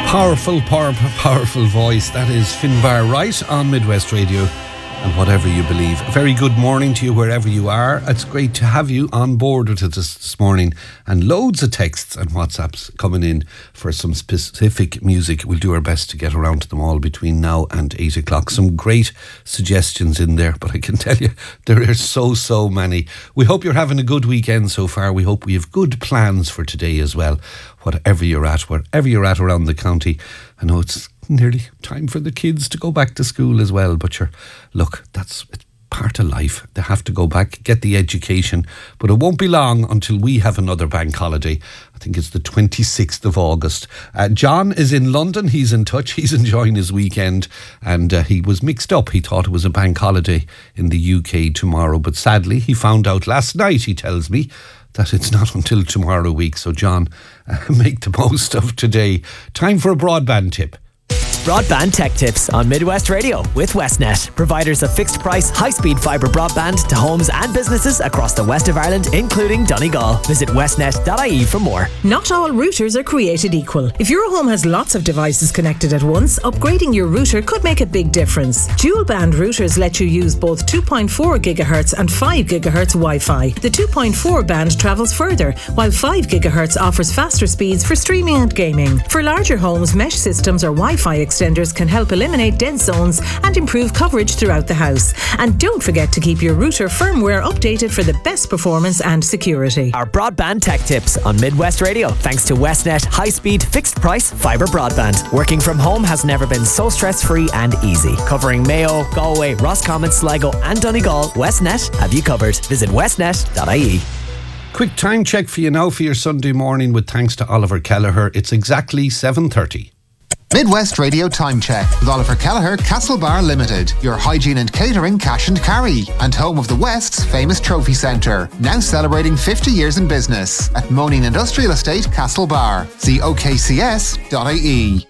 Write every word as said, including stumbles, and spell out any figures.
Powerful, powerful, powerful voice. That is Finbar Wright on Midwest Radio and Whatever You Believe. A very good morning to you wherever you are. It's great to have you on board with us this morning, and loads of texts and WhatsApps coming in for some specific music. We'll do our best to get around to them all between now and eight o'clock. Some great suggestions in there, but I can tell you there are so, so many. We hope you're having a good weekend so far. We hope we have good plans for today as well. Whatever you're at, wherever you're at around the county. I know it's nearly time for the kids to go back to school as well, but you're, look, that's it's part of life. They have to go back, get the education, but it won't be long until we have another bank holiday. I think it's the twenty-sixth of August. Uh, John is in London. He's in touch. He's enjoying his weekend, and uh, he was mixed up. He thought it was a bank holiday in the U K tomorrow, but sadly he found out last night, he tells me, that it's not until tomorrow week. So John, uh, make the most of today. Time for a broadband tip. Broadband Tech Tips on Midwest Radio with Westnet, providers of fixed price, high-speed fibre broadband to homes and businesses across the west of Ireland, including Donegal. Visit westnet dot I E for more. Not all routers are created equal. If your home has lots of devices connected at once, upgrading your router could make a big difference. Dual band routers let you use both two point four gigahertz and five gigahertz Wi-Fi. The two point four band travels further, while five gigahertz offers faster speeds for streaming and gaming. For larger homes, mesh systems or Wi-Fi extenders can help eliminate dead zones and improve coverage throughout the house. And don't forget to keep your router firmware updated for the best performance and security. Our Broadband Tech Tips on Midwest Radio, thanks to Westnet high-speed, fixed-price fibre broadband. Working from home has never been so stress-free and easy. Covering Mayo, Galway, Roscommon, Sligo and Donegal, Westnet have you covered. Visit westnet dot I E. Quick time check for you now for your Sunday morning with thanks to Oliver Kelleher. It's exactly seven thirty. Midwest Radio Time Check with Oliver Kelleher, Castlebar Limited, your hygiene and catering cash and carry, and home of the West's famous trophy centre, now celebrating fifty years in business at Moaning Industrial Estate, Castlebar. See O K C S dot I E.